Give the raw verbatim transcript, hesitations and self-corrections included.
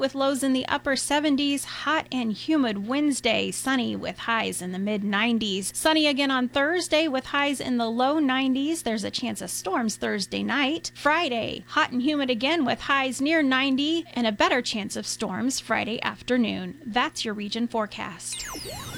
with lows in the upper seventies. Hot and humid Wednesday, sunny with highs in the mid nineties. Sunny again on Thursday with highs in the low nineties. There's a chance of storms Thursday night. Friday, hot and humid again with highs near ninety and a better chance of storms Friday afternoon. That's your region forecast.